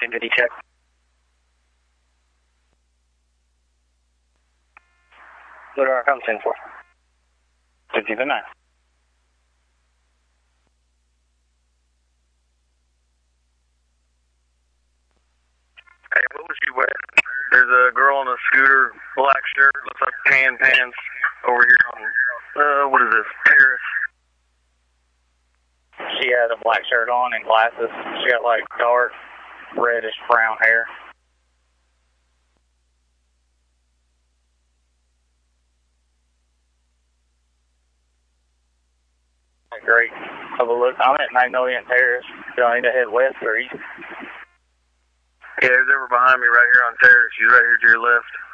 activity check. What are our comes in for? 15 to 9. Hey, what was she wearing? There's a girl on a scooter, black shirt, looks like tan pants over here on, what is this, Terrace? She has a black shirt on and glasses. She got like dark, reddish brown hair. Great. Have a look. I'm at Magnolia and Terrace. Do I need to head west or east? Yeah, there's over behind me right here on Terrace. She's right here to your left.